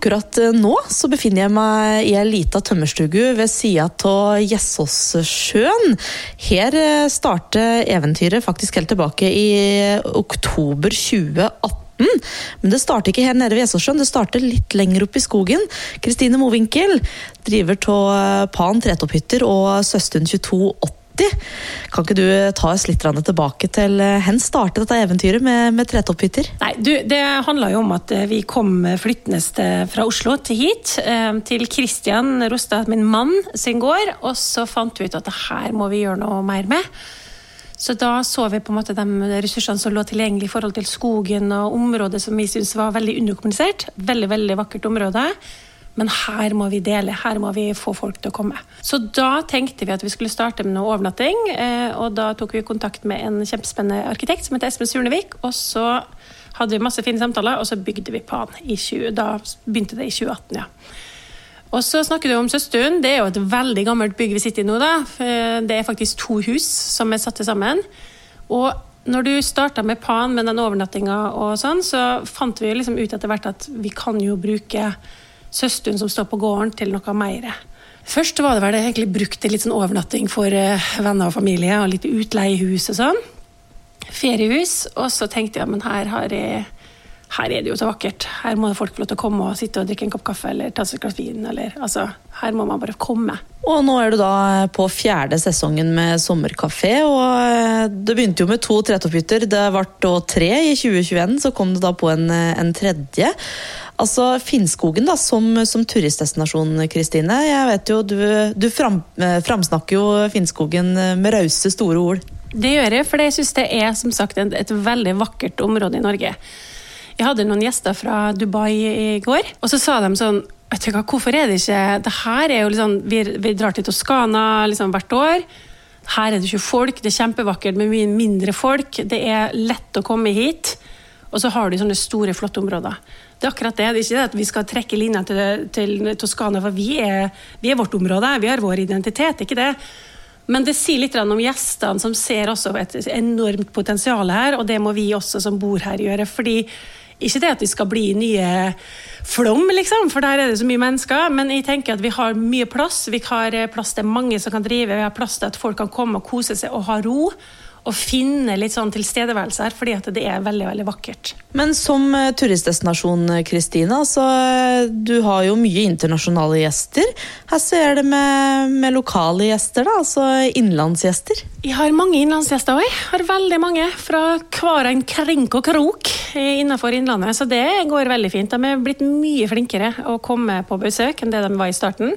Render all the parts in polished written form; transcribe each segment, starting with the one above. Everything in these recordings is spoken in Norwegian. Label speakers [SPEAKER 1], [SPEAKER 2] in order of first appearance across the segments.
[SPEAKER 1] Akkurat nå så befinner jeg meg i en liten tømmerstugu ved siden av Gjessåssjøen. Her startet eventyret faktisk helt tilbake i oktober 2018. Men det starter ikke her nede ved Gjessåssjøen, det starter litt lenger opp i skogen. Kristine Mowinckel driver av Pan Tretopphytter og Søstund 2280. Kan ikke du ta oss litt tilbake til hen startet dette eventyret med tretopphytter?
[SPEAKER 2] Nei, det handler jo om at vi kom flyttende fra Oslo til hit, til Kristian Rostad, min mann, sin gård, og så fant vi ut at det her må vi gjøre noe mer med. Så da så vi på en måte de ressursene som lå tilgjengelig i forhold til skogen og området som vi synes var veldig underkommunisert. Veldig, veldig vakkert område. Men her må vi dele, her må vi få folk til å komme. Så da tenkte vi at vi skulle starte med noe overnatting, og da tok vi kontakt med en kjempespennende arkitekt som heter Espen Surnevik, og så hadde vi masse fine samtaler, og så bygde vi Pan da begynte det i 2018, ja. Og så snakket vi om Søstund. Det er jo et veldig gammelt bygg vi sitter i nå da. Det er faktisk 2 hus som satt sammen. Og når du startet med Pan med den overnattingen og sånn, så fant vi liksom ut etter hvert at vi kan jo bruke Søstund som står på gården til noe mer. Først var det vel egentlig brukt til litt sånn overnatting for venner og familie, og litt utleiehus og sånn. Feriehus. Og så tenkte jeg, men her er det jo så vakkert. Her må folk få lov til å komme og sitte og drikke en kopp kaffe eller ta seg et glass vin, eller altså, her må man bare komme.
[SPEAKER 1] Og nå er du da på 4. sesongen med sommerkafé, og det begynte jo med 2 tretopphytter, det ble da 3 i 2021, så kom det da på en tredje. Altså Finnskogen da, som turistdestinasjon, Kristine. Jeg vet jo, du framsnakker jo Finnskogen med rause store ord.
[SPEAKER 2] Det gjør jeg, for jeg synes det er som sagt et veldig vakkert område i Norge. Jeg hadde noen gjester fra Dubai i går, og så sa de sånn, vet du hva, hvorfor er det ikke, det her er jo liksom, vi drar til Toskana liksom hvert år, her er det ikke folk, det er kjempevakkert med mye mindre folk, det er lett å komme hit, og så har du sånne store, flotte områder. Det er akkurat det, det er ikke det at vi skal trekke linjen til Toskana, for vi er vårt område, vi har vår identitet, ikke det? Men det sier litt om gjestene som ser også et enormt potensial her, og det må vi også som bor her gjøre, fordi ikke det at vi skal bli nye Flåm, liksom, for der er det så mye mennesker, men jeg tenker at vi har mye plass, vi har plass til mange som kan drive, vi har plass til at folk kan komme og kose seg og ha ro, og finne litt sånn tilstedeværelse her, fordi at det er veldig, veldig vakkert.
[SPEAKER 1] Men som turistdestinasjon, Kristine, altså, du har jo mye internasjonale gjester. Her ser det med lokale gjester da, altså innlandsgjester.
[SPEAKER 2] Jeg har mange innlandsgjester også. Jeg har veldig mange fra hver en krink og krok innenfor innlandet, så det går veldig fint. De er blitt mye flinkere å komme på besøk enn det de var i starten.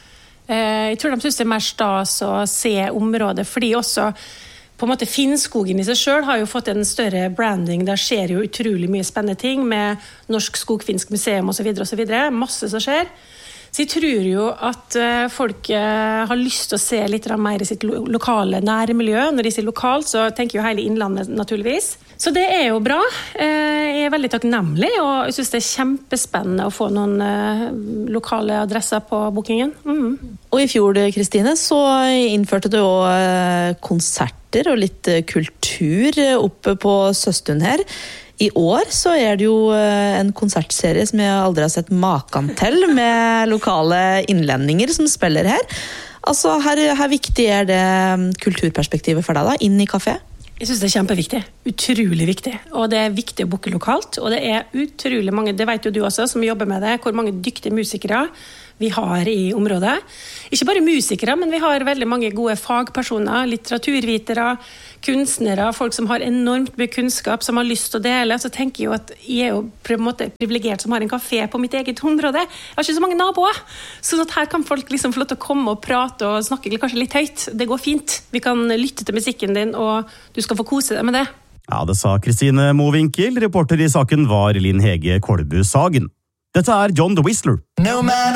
[SPEAKER 2] Jeg tror de synes det er mer stas å se området, fordi også på en måte Finnskogen i seg selv har jo fått en større branding, der skjer jo utrolig mye spennende ting med Norsk Skogfinsk Museum og så videre, masse som skjer. Så jeg tror jo at folk har lyst til å se litt mer i sitt lokale nærmiljø. Når de sier lokalt, så tenker jo hele innlandet naturligvis. Så det er jo bra. Jeg er veldig takknemlig, og jeg synes det er kjempespennende å få noen lokale adresser på bookingen.
[SPEAKER 1] Og i fjor, Kristine, så innførte du også konserter og litt kultur oppe på Søstund her. I år så er det jo en konsertserie som jeg aldri har sett maken til, med lokale innlendinger som spiller her. Altså, her viktig er det kulturperspektivet for deg da, inn i kafé?
[SPEAKER 2] Jeg synes det er kjempeviktig, utrolig viktig, og det er viktig å booke lokalt, og det er utrolig mange, det vet jo du også som jobber med det, hvor mange dyktige musikere vi har i området. Ikke bare musikere, men vi har veldig mange gode fagpersoner, litteraturvitere, kunstnere, folk som har enormt mye kunnskap, som har lyst til å dele. Så tenker jeg jo at jeg er jo på en måte privilegert som har en kafé på mitt eget område. Jeg har ikke så mange naboer, så her kan folk liksom få lov til å komme og prate og snakke kanskje litt høyt. Det går fint. Vi kan lytte til musikken din, og du skal få kose deg med det.
[SPEAKER 3] Ja, det sa Kristine Mowinckel. Reporter i saken var Linn Hege Kolbu Sagen. Dette er John the Whistler.